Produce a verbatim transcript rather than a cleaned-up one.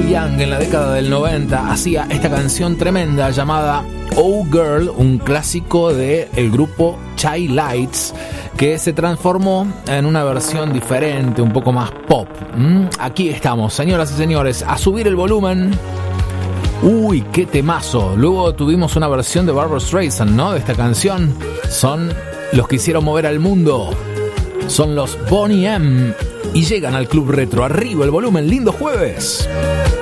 Neil Young en la década del noventa hacía esta canción tremenda llamada Oh Girl, un clásico del grupo Chai Lights, que se transformó en una versión diferente, un poco más pop. ¿Mm? Aquí estamos, señoras y señores, a subir el volumen. Uy, qué temazo. Luego tuvimos una versión de Barbra Streisand, ¿no? De esta canción. Son los que hicieron mover al mundo. Son los Boney M. Y llegan al Club Retro. Arriba el volumen, lindo jueves.